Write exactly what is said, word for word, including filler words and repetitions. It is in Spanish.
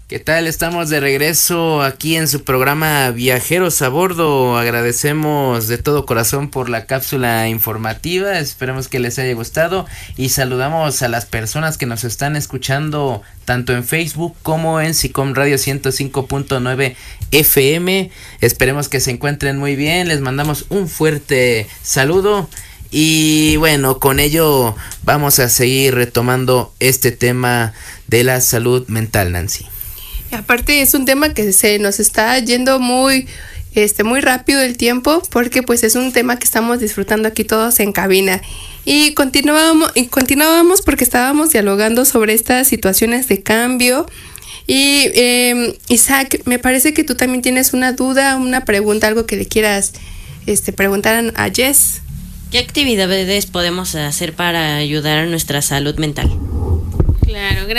¿Qué tal? Estamos de regreso aquí en su programa Viajeros a Bordo. Agradecemos de todo corazón por la cápsula informativa. Esperemos que les haya gustado y saludamos a las personas que nos están escuchando tanto en Facebook como en SICOM Radio ciento cinco punto nueve F M. Esperemos que se encuentren muy bien. Les mandamos un fuerte saludo. Y bueno, con ello vamos a seguir retomando este tema de la salud mental, Nancy. Y aparte es un tema que se nos está yendo muy, este, muy rápido el tiempo, porque pues es un tema que estamos disfrutando aquí todos en cabina. Y continuábamos, y continuábamos porque estábamos dialogando sobre estas situaciones de cambio. Y eh, Isaac, me parece que tú también tienes una duda, una pregunta, algo que le quieras este, preguntar a Jess. ¿Qué actividades podemos hacer para ayudar a nuestra salud mental? Claro, gracias.